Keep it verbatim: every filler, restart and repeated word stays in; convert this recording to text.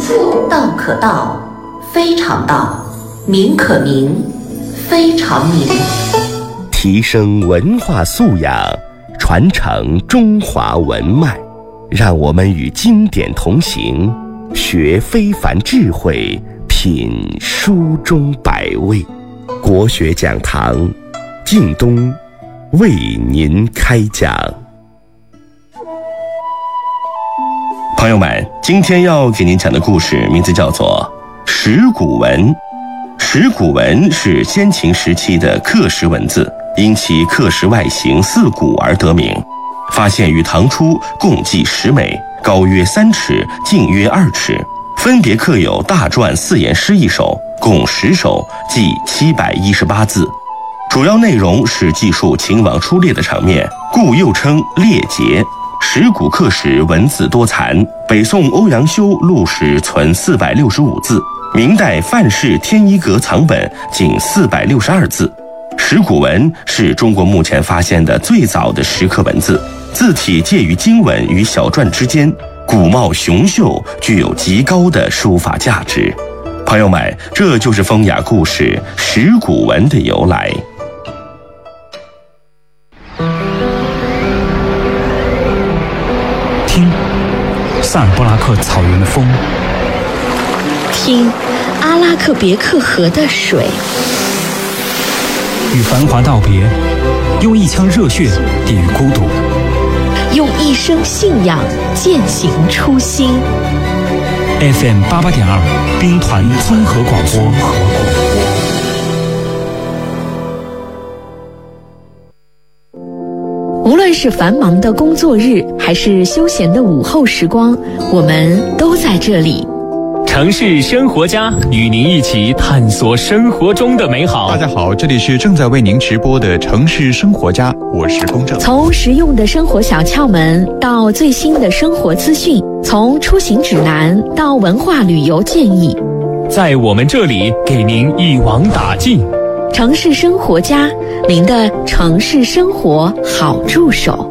道可道，非常道；名可名，非常名。 提升文化素养，传承中华文脉，让我们与经典同行，学非凡智慧，品书中百味。国学讲堂，靳东为您开讲。朋友们，今天要给您讲的故事名字叫做石鼓文。石鼓文是先秦时期的刻石文字，因其刻石外形似鼓而得名。发现于唐初，共计十枚，高约三尺，径约二尺，分别刻有大篆四言诗一首，共十首，计七百一十八字。主要内容是记述秦王出猎的场面，故又称猎节。石鼓刻石文字多残，北宋欧阳修录史存四百六十五字，明代范氏天一阁藏本仅四百六十二字。石鼓文是中国目前发现的最早的石刻文字，字体介于经文与小篆之间，鼓貌雄秀，具有极高的书法价值。朋友们，这就是风雅故事石鼓文的由来。 听萨尔布拉克草原的风， 听阿拉克别克河的水。 与繁华道别，用一腔热血抵御孤独， 用一生信仰践行初心。 F M 八八点二，兵团综合广播。 无论是繁忙的工作日，还是休闲的午后时光，我们都在这里。 城市生活家与您一起探索生活中的美好。 大家好，这里是正在为您直播的城市生活家，我是公正。 从实用的生活小窍门到最新的生活资讯，从出行指南到文化旅游建议， 在我们这里给您一网打尽。 城市生活家，您的城市生活好助手。